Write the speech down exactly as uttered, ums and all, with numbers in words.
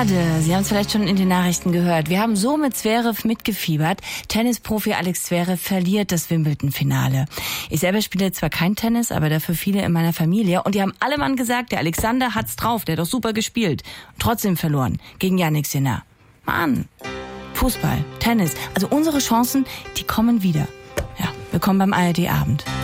Schade, Sie haben es vielleicht schon in den Nachrichten gehört. Wir haben so mit Zverev mitgefiebert. Tennisprofi Alex Zverev verliert das Wimbledon-Finale. Ich selber spiele zwar kein Tennis, aber dafür viele in meiner Familie. Und die haben alle Mann gesagt, der Alexander hat's drauf, der hat doch super gespielt. Und trotzdem verloren gegen Jannik Sinner. Mann, Fußball, Tennis, also unsere Chancen, die kommen wieder. Ja, willkommen beim A R D Abend.